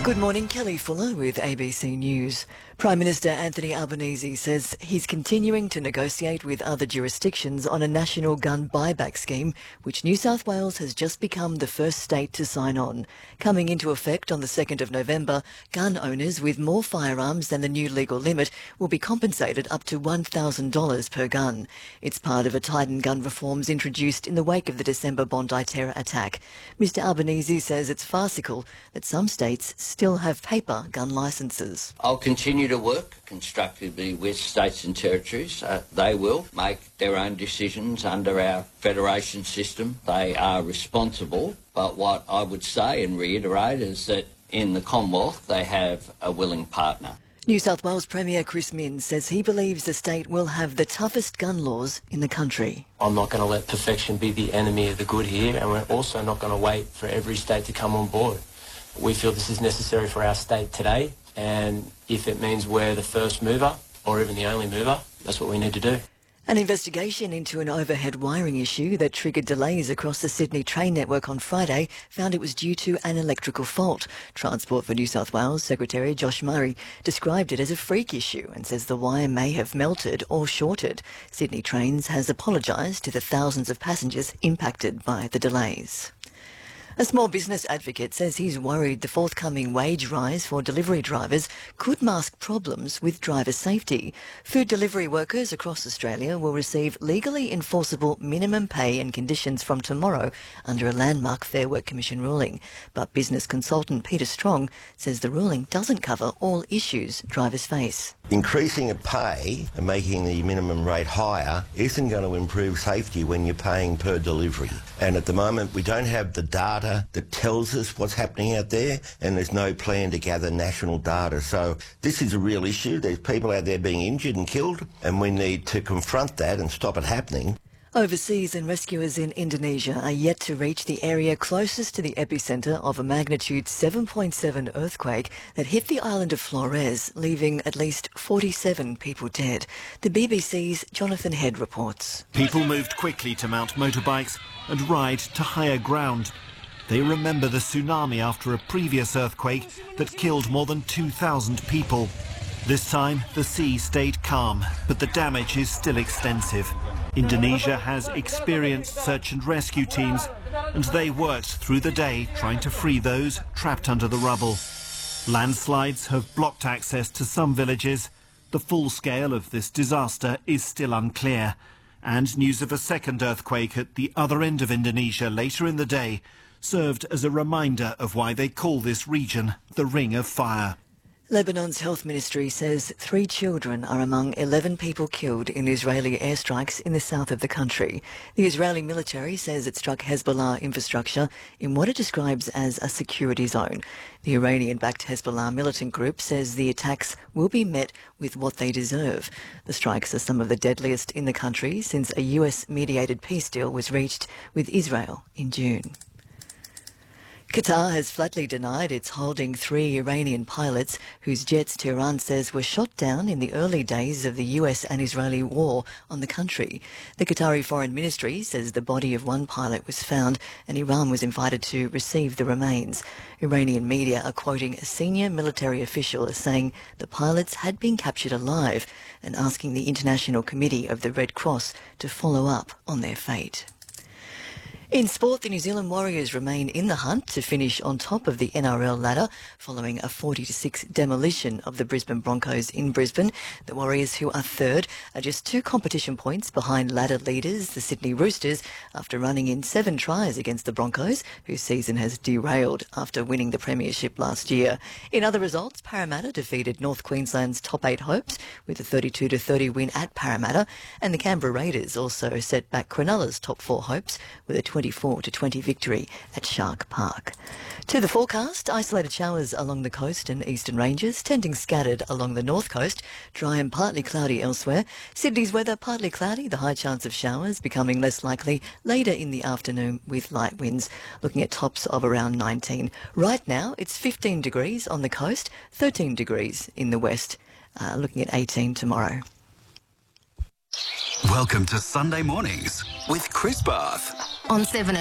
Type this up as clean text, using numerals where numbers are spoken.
Good morning, Kelly Fuller with ABC News. Prime Minister Anthony Albanese says he's continuing to negotiate with other jurisdictions on a national gun buyback scheme, which New South Wales has just become the first state to sign on. Coming into effect on the 2nd of November, gun owners with more firearms than the new legal limit will be compensated up to $1,000 per gun. It's part of a tightened gun reforms introduced in the wake of the December Bondi terror attack. Mr Albanese says it's farcical that some states still have paper gun licences. I'll continue to work constructively with states and territories. They will make their own decisions under our federation system. They are responsible, but what I would say and reiterate is that in the Commonwealth they have a willing partner. New South Wales Premier Chris Minns says he believes the state will have the toughest gun laws in the country. I'm not going to let perfection be the enemy of the good here, and we're also not going to wait for every state to come on board. We feel this is necessary for our state today, and if it means we're the first mover or even the only mover, that's what we need to do. An investigation into an overhead wiring issue that triggered delays across the Sydney train network on Friday found it was due to an electrical fault. Transport for New South Wales Secretary Josh Murray described it as a freak issue and says the wire may have melted or shorted. Sydney Trains has apologised to the thousands of passengers impacted by the delays. A small business advocate says he's worried the forthcoming wage rise for delivery drivers could mask problems with driver safety. Food delivery workers across Australia will receive legally enforceable minimum pay and conditions from tomorrow under a landmark Fair Work Commission ruling. But business consultant Peter Strong says the ruling doesn't cover all issues drivers face. Increasing a pay and making the minimum rate higher isn't going to improve safety when you're paying per delivery. And at the moment we don't have the data that tells us what's happening out there, and there's no plan to gather national data. So this is a real issue. There's people out there being injured and killed, and we need to confront that and stop it happening. Overseas and rescuers in Indonesia are yet to reach the area closest to the epicentre of a magnitude 7.7 earthquake that hit the island of Flores, leaving at least 47 people dead. The BBC's Jonathan Head reports. People moved quickly to mount motorbikes and ride to higher ground. They remember the tsunami after a previous earthquake that killed more than 2,000 people. This time, the sea stayed calm, but the damage is still extensive. Indonesia has experienced search and rescue teams, and they worked through the day trying to free those trapped under the rubble. Landslides have blocked access to some villages. The full scale of this disaster is still unclear, and news of a second earthquake at the other end of Indonesia later in the day served as a reminder of why they call this region the Ring of Fire. Lebanon's health ministry says 3 children are among 11 people killed in Israeli airstrikes in the south of the country. The Israeli military says it struck Hezbollah infrastructure in what it describes as a security zone. The Iranian-backed Hezbollah militant group says the attacks will be met with what they deserve. The strikes are some of the deadliest in the country since a US-mediated peace deal was reached with Israel in June. Qatar has flatly denied it's holding 3 Iranian pilots whose jets Tehran says were shot down in the early days of the US and Israeli war on the country. The Qatari Foreign Ministry says the body of one pilot was found and Iran was invited to receive the remains. Iranian media are quoting a senior military official as saying the pilots had been captured alive and asking the International Committee of the Red Cross to follow up on their fate. In sport, the New Zealand Warriors remain in the hunt to finish on top of the NRL ladder following a 40-6 demolition of the Brisbane Broncos in Brisbane. The Warriors, who are third, are just 2 competition points behind ladder leaders, the Sydney Roosters, after running in 7 tries against the Broncos, whose season has derailed after winning the premiership last year. In other results, Parramatta defeated North Queensland's top 8 hopes with a 32-30 win at Parramatta, and the Canberra Raiders also set back Cronulla's top 4 hopes with a 24-20 victory at Shark Park. To the forecast, isolated showers along the coast and eastern ranges, tending scattered along the north coast, dry and partly cloudy elsewhere. Sydney's weather partly cloudy, the high chance of showers becoming less likely later in the afternoon with light winds, looking at tops of around 19. Right now, it's 15 degrees on the coast, 13 degrees in the west, looking at 18 tomorrow. Welcome to Sunday Mornings with Chris Bath on 7